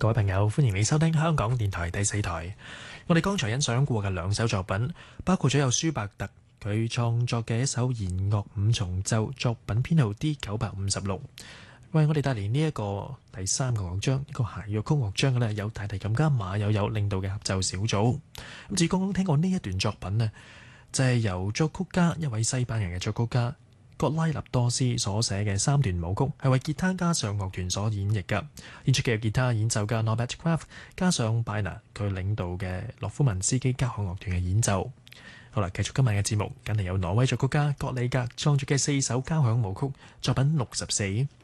各位朋友，歡迎你收聽香港電台第四台。我哋剛才欣賞過嘅兩首作品，包括咗有舒伯特佢創作嘅一首弦樂五重奏，作品編號 D956，為我哋帶嚟呢一個第三個樂章，一個諧樂曲樂章嘅呢，有大提琴家馬友友領導嘅合奏小組。咁至於剛剛聽過呢一段作品呢，就係由作曲家一位西班牙嘅作曲家葛拉納多斯所寫嘅三段舞曲，係為吉他加上樂團所演繹嘅。演出嘅吉他演奏家 Norbert Kraft 加上拜納佢領導嘅洛夫文斯基交響樂團嘅演奏。好啦，繼續今晚嘅節目，緊係有挪威作曲家葛里格創作嘅4首交響舞曲作品64。